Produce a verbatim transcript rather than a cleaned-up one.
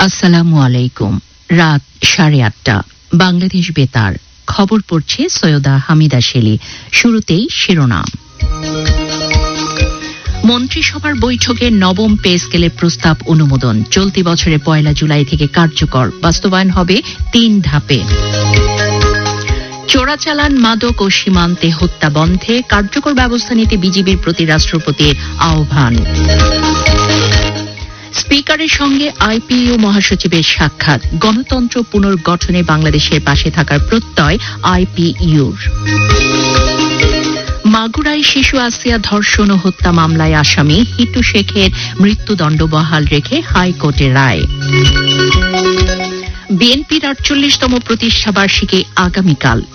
আসসালামু আলাইকুম। রাত সাড়ে আটটা, বাংলাদেশ বেতার খবর পড়ছে সৈয়দা হামিদা শেলি। শুরুতেই শিরোনাম। মন্ত্রিসভার বৈঠকে নবম পে স্কেলের প্রস্তাব অনুমোদন। চলতি বছরের পয়লা জুলাই থেকে কার্যকর, বাস্তবায়ন হবে তিন ধাপে। চোরাচালান, মাদক ও সীমান্তে হত্যা বন্ধে কার্যকর ব্যবস্থা নিতে বিজিবির প্রতি রাষ্ট্রপতির আহ্বান। স্পিকারের সঙ্গে আইপিইউ মহাসচিবের সাক্ষাৎ। গণতন্ত্র পুনর্গঠনে বাংলাদেশের পাশে থাকার প্রত্যয় আইপিইউর। মাগুরায় শিশু আসিয়া ধর্ষণ ও হত্যা মামলায় আসামি হিটু শেখের মৃত্যুদণ্ড বহাল রেখে হাইকোর্টের রায়। বিএনপির আটচল্লিশতম প্রতিষ্ঠাবার্ষিকী আগামীকাল।